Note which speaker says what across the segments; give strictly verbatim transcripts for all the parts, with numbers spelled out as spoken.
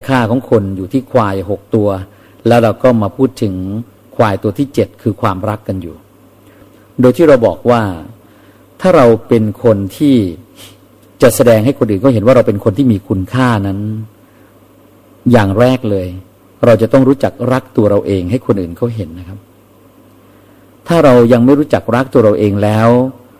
Speaker 1: ค่าของคนอยู่ที่ควายหกตัวแล้วเราก็มาพูดถึงควายตัวที่เจ็ดคือความรักกันอยู่โดยที่เราบอกว่าถ้าเราเป็นคนที่จะแสดงให้คนอื่นเขาเห็นว่าเราเป็นคนที่มีคุณค่านั้นอย่างแรกเลยเราจะต้องรู้จักรักตัวเราเองให้คนอื่นเขาเห็นนะครับถ้าเรายังไม่รู้จักรักตัวเราเองแล้ว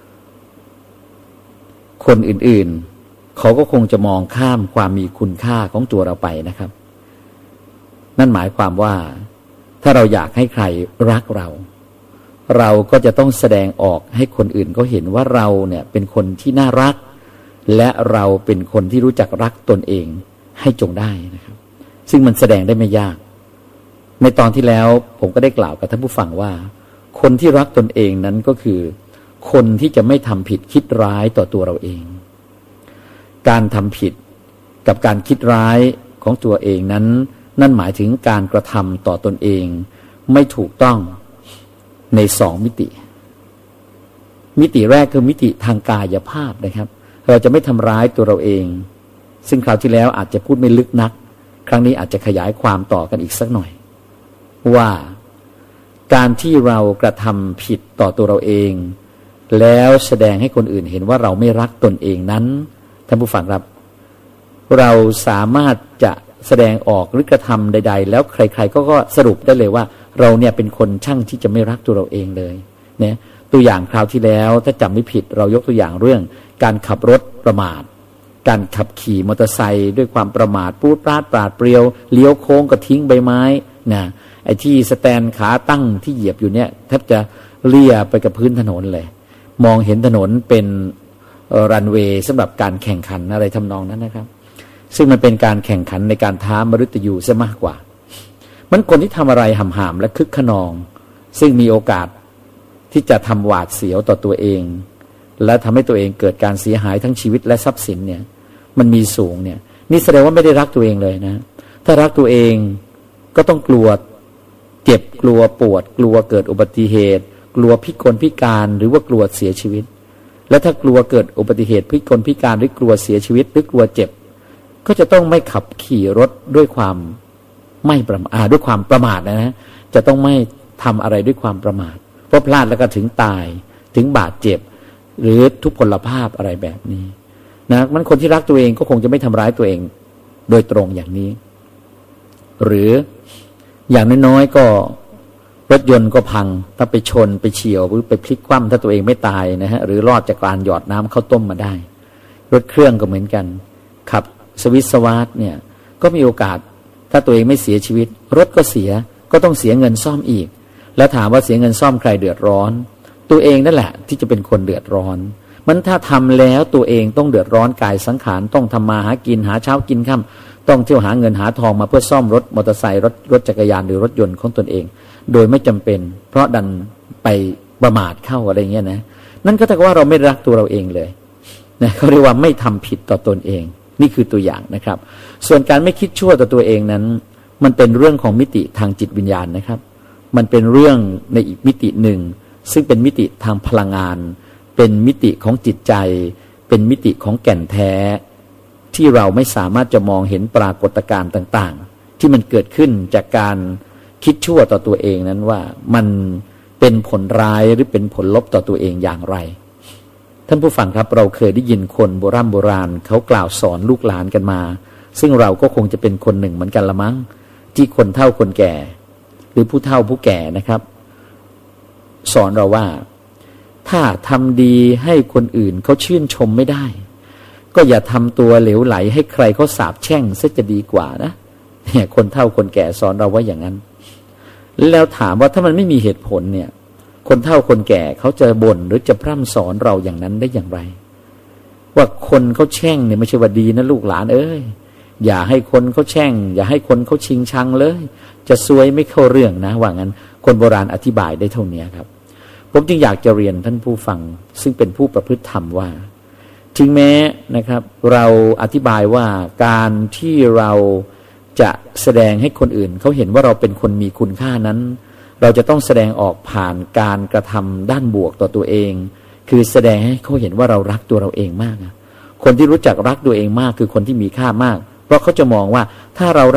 Speaker 1: คนอื่นๆเขาก็คงจะมองข้ามความมีคุณค่าของตัวเราไปนะครับนั่นหมายความว่าถ้าเราอยากให้ใครรักเราเราก็จะต้องแสดงออกให้คนอื่นเขาเห็นว่าเราเนี่ยเป็นคนที่น่ารักและเราเป็นคนที่รู้จักรักตนเองให้จงได้นะครับซึ่งมันแสดงได้ไม่ยากในตอนที่แล้วผมก็ได้กล่าวกับท่านผู้ฟังว่าคนที่รักตนเองนั้นก็คือคนที่จะไม่ทำผิดคิดร้ายต่อตัวเราเองการทำผิดกับการคิดร้ายของตัวเองนั้นนั่นหมายถึงการกระทำต่อตนเองไม่ถูกต้องในสองมิติมิติแรกคือมิติทางกายภาพนะครับเราจะไม่ทำร้ายตัวเราเองซึ่งคราวที่แล้วอาจจะพูดไม่ลึกนักครั้งนี้อาจจะขยายความต่อกันอีกสักหน่อยว่าการที่เรากระทำผิดต่อตัวเราเองแล้วแสดงให้คนอื่นเห็นว่าเราไม่รักตนเองนั้นท่านผู้ฟังครับเราสามารถจะแสดงออกหรือกระทำใดๆแล้วใครๆก็ก็สรุปได้เลยว่าเราเนี่ยเป็นคนช่างที่จะไม่รักตัวเราเองเลยเนี่ยตัวอย่างคราวที่แล้วถ้าจำไม่ผิดเรายกตัวอย่างเรื่องการขับรถประมาทการขับขี่มอเตอร์ไซค์ด้วยความประมาทปูดปราดปราดเปรียวเลี้ยวโค้งก็ทิ้งใบไม้นะไอ้ที่สแตนขาตั้งที่เหยียบอยู่เนี่ยแทบจะเลี่ยไปกับพื้นถนนเลยมองเห็นถนนเป็นรันเวย์สำหรับการแข่งขันอะไรทำนองนั้นนะครับซึ่งมันเป็นการแข่งขันในการท้ามฤตยูซะมากกว่ามันคนที่ทำอะไรห่ำห่ามและคึกขนองซึ่งมีโอกาสที่จะทำหวาดเสียวต่อตัวเองและทำให้ตัวเองเกิดการเสียหายทั้งชีวิตและทรัพย์สินเนี่ยมันมีสูงเนี่ยนี่แสดงว่าไม่ได้รักตัวเองเลยนะถ้ารักตัวเองก็ต้องกลัวเจ็บกลัวปวดกลัวเกิดอุบัติเหตุกลัวพิกลพิการหรือว่ากลัวเสียชีวิตและถ้ากลัวเกิดอุบัติเหตุพิกลพิการหรือกลัวเสียชีวิตหรือกลัวเจ็บก็จะต้องไม่ขับขี่รถด้วยความไม่ประมาทด้วยความประมาทนะฮะจะต้องไม่ทำอะไรด้วยความประมาทเพราะพลาดแล้วก็ถึงตายถึงบาดเจ็บหรือทุพพลภาพอะไรแบบนี้นะมันคนที่รักตัวเองก็คงจะไม่ทำร้ายตัวเองโดยตรงอย่างนี้หรืออย่างน้อยๆก็รถยนต์ก็พังถ้าไปชนไปเฉี่ยวหรือไปพลิกคว่ำถ้าตัวเองไม่ตายนะฮะหรือรอดจากการหยอดน้ำข้าวต้มมาได้รถเครื่องก็เหมือนกันขับสวิสสวาร์ทเนี่ยก็มีโอกาสถ้าตัวเองไม่เสียชีวิตรถก็เสียก็ต้องเสียเงินซ่อมอีกแล้วถามว่าเสียเงินซ่อมใครเดือดร้อนตัวเองนั่นแหละที่จะเป็นคนเดือดร้อนมันถ้าทำแล้วตัวเองต้องเดือดร้อนกายสังขารต้องทำมาหากินหาเช้ากินค่ำต้องเที่ยวหาเงินหาทองมาเพื่อซ่อมรถมอเตอร์ไซค์รถรถจักรยานหรือรถยนต์ของตนเองโดยไม่จำเป็นเพราะดันไปประมาทเข้าอะไรเงี้ยนะนั่นก็เท่ากับว่าเราไม่รักตัวเราเองเลยนะเขาเรียกว่าไม่ทำผิดต่อตนเองนี่คือตัวอย่างนะครับส่วนการไม่คิดชั่วต่อตัวเองนั้นมันเป็นเรื่องของมิติทางจิตวิญญาณนะครับมันเป็นเรื่องในอีกมิติหนึ่งซึ่งเป็นมิติทางพลังงานเป็นมิติของจิตใจเป็นมิติของแก่นแท้ที่เราไม่สามารถจะมองเห็นปรากฏการณ์ต่างๆที่มันเกิดขึ้นจากการคิดชั่วต่อตัวเองนั้นว่ามันเป็นผลร้ายหรือเป็นผลลบต่อตัวเองอย่างไรท่านผู้ฟังครับเราเคยได้ยินคนโบราณโบราณเขากล่าวสอนลูกหลานกันมาซึ่งเราก็คงจะเป็นคนหนึ่งเหมือนกันละมั้งที่คนเฒ่าคนแก่หรือผู้เฒ่าผู้แก่นะครับสอนเราว่าถ้าทำดีให้คนอื่นเขาชื่นชมไม่ได้ก็อย่าทำตัวเหลวไหลให้ใครเขาสาปแช่งซะจะดีกว่านะเนี่ยคนเฒ่าคนแก่สอนเราว่าอย่างนั้นแล้วถามว่าถ้ามันไม่มีเหตุผลเนี่ยคนเฒ่าคนแก่เขาจะบ่นหรือจะพร่ำสอนเราอย่างนั้นได้อย่างไรว่าคนเขาแช่งเนี่ยไม่ใช่ว่าดีนะลูกหลานเอ้ยอย่าให้คนเขาแช่งอย่าให้คนเขาชิงชังเลยจะซวยไม่เข้าเรื่องนะว่างั้นคนโบราณอธิบายได้เท่านี้ครับผมจึงอยากจะเรียนท่านผู้ฟังซึ่งเป็นผู้ประพฤติธรรมว่าถึงแม้นะครับเราอธิบายว่าการที่เราจะแสดงให้คนอื่นเขาเห็นว่าเราเป็นคนมีคุณค่านั้นเราจะต้องแสดงออกผ่านการกระทำด้านบวกต่อตัวเองคือแสดงให้เขาเห็นว่าเรารักตัวเราเองมากคนที่รู้จักรักตัวเองมากคือคนที่มีค่ามากเพราะเขาจะมองว่าถ้าเรา